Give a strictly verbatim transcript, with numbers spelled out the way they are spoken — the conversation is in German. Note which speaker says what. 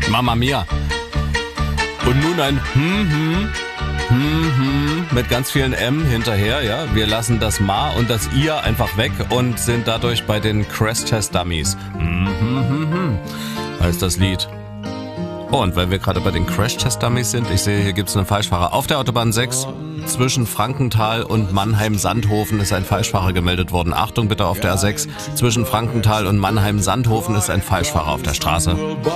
Speaker 1: Mama Mia. Und nun ein hm, hm, hm, hm, mit ganz vielen M hinterher, ja. Wir lassen das Ma und das Ihr einfach weg und sind dadurch bei den Crash Test Dummies. Hm, hm, hm, hm, heißt das Lied. Oh, und weil wir gerade bei den Crash Test Dummies sind, ich sehe, hier gibt's einen Falschfahrer. Auf der Autobahn sechs zwischen Frankenthal und Mannheim-Sandhofen ist ein Falschfahrer gemeldet worden. Achtung bitte auf der A sechs zwischen Frankenthal und Mannheim-Sandhofen ist ein Falschfahrer auf der Straße.